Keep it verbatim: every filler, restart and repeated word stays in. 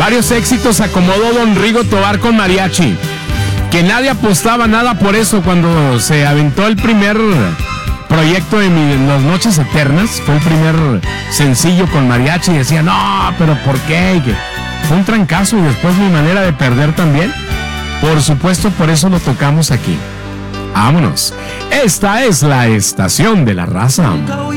Varios éxitos acomodó don Rigo Tobar con mariachi. Que nadie apostaba nada por eso cuando se aventó el primer proyecto de mi, Las Noches Eternas. Fue el primer sencillo con mariachi y decía, no, pero ¿por qué? Y que fue un trancazo y después Mi Manera de Perder también. Por supuesto, por eso lo tocamos aquí. Vámonos. Esta es la Estación de la Raza.